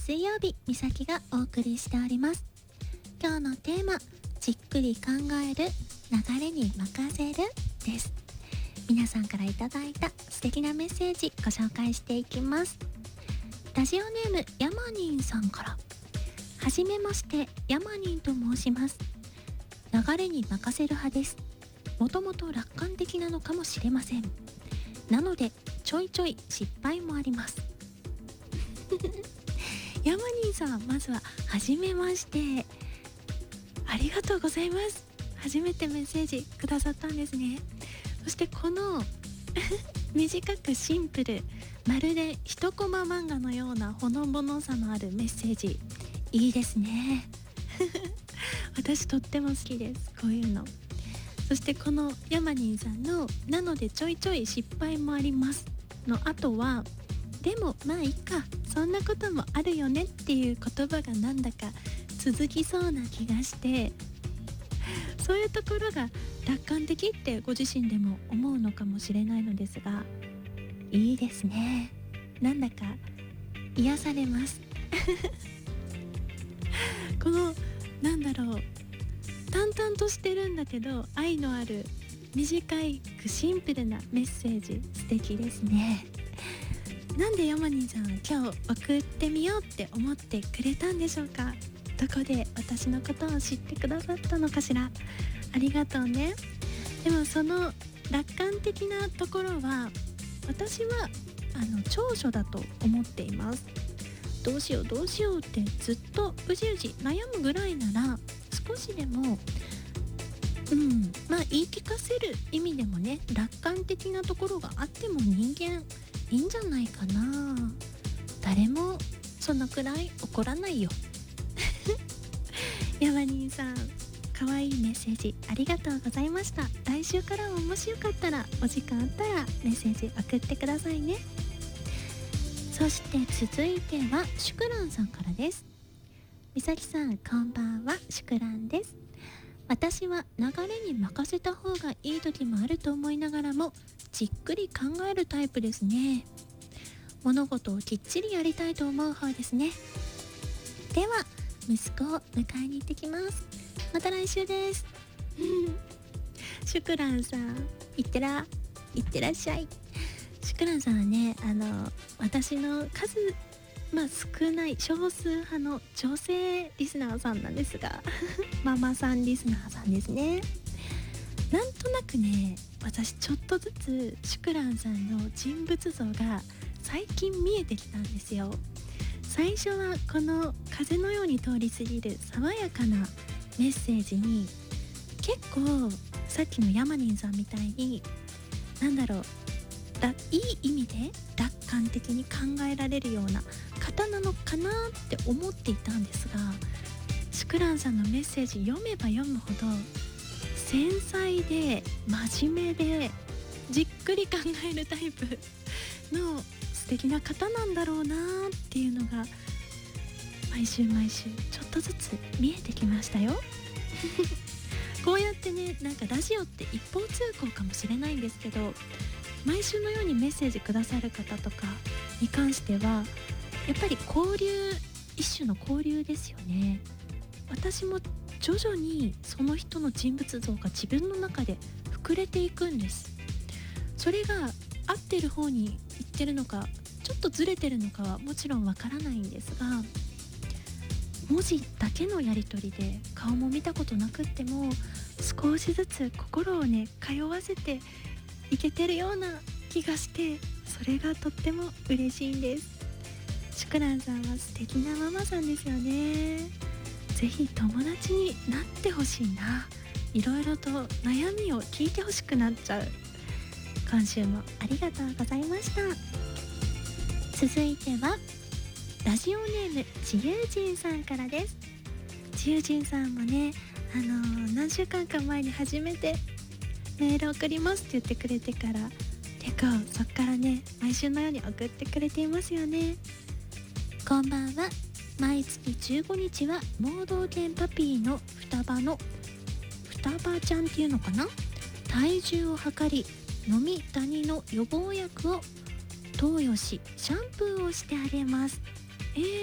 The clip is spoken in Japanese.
水曜日、みさきがお送りしております。今日のテーマ、じっくり考える、流れに任せるです。皆さんからいただいた素敵なメッセージご紹介していきます。ラジオネームヤマニンさんから、はじめまして、ヤマニンと申します。流れに任せる派です。もともと楽観的なのかもしれません。なのでちょいちょい失敗もあります。ヤマニンさん、まずははじめまして、ありがとうございます。初めてメッセージくださったんですね。そしてこの短くシンプル、まるで一コマ漫画のようなほのぼのさのあるメッセージ、いいですね。私とっても好きです、こういうの。そしてこのヤマニンさんのなのでちょいちょい失敗もありますの後は、でもまあいいか、そんなこともあるよねっていう言葉がなんだか続きそうな気がして、そういうところが楽観的ってご自身でも思うのかもしれないのですが、いいですね。なんだか癒されます。このなんだろう、淡々としてるんだけど愛のある短いシンプルなメッセージ、素敵ですね。なんでヤマニンさんは今日送ってみようって思ってくれたんでしょうか。どこで私のことを知ってくださったのかしら。ありがとうね。でもその楽観的なところは私は長所だと思っています。どうしようどうしようってずっとうじうじ悩むぐらいなら、少しでもまあ言い聞かせる意味でもね、楽観的なところがあっても人間いいんじゃないかな。誰もそのくらい怒らないよ。ヤマニンさん、かわいいメッセージありがとうございました。来週からももしよかったら、お時間あったらメッセージ送ってくださいね。そして続いてはシュクランさんからです。みさきさん、こんばんは。シュクランです。私は流れに任せた方がいい時もあると思いながらも、じっくり考えるタイプですね。物事をきっちりやりたいと思う方ですね。では息子を迎えに行ってきます。また来週です。シュクランさん、いってらっしゃい。シュクランさんはね、私の数少ない少数派の女性リスナーさんなんですがママさんリスナーさんですね。なんとなくね、私ちょっとずつシュクランさんの人物像が最近見えてきたんですよ。最初はこの風のように通り過ぎる爽やかなメッセージに、結構さっきのヤマニンさんみたいにいい意味で楽観的に考えられるような方なのかなって思っていたんですが、シュクランさんのメッセージ読めば読むほど繊細で真面目でじっくり考えるタイプの素敵な方なんだろうなっていうのが毎週ちょっとずつ見えてきましたよ。こうやってね、ラジオって一方通行かもしれないんですけど、毎週のようにメッセージくださる方とかに関してはやっぱり一種の交流ですよね。私も徐々にその人の人物像が自分の中で膨れていくんです。それが合ってる方に行ってるのか、ちょっとずれてるのかはもちろんわからないんですが、文字だけのやり取りで顔も見たことなくっても少しずつ心をね通わせていけてるような気がして、それがとっても嬉しいんです。シュクランさんは素敵なママさんですよね。ぜひ友達になってほしいな。いろいろと悩みを聞いてほしくなっちゃう。今週もありがとうございました。続いてはラジオネームちゆうじんさんからです。ちゆうじんさんもね、何週間か前に初めてメール送りますって言ってくれてから、そっからね毎週のように送ってくれていますよね。こんばんは。毎月15日は盲導犬パピーの双葉ちゃんっていうのかな、体重を測り飲みダニの予防薬を投与しシャンプーをしてあげます。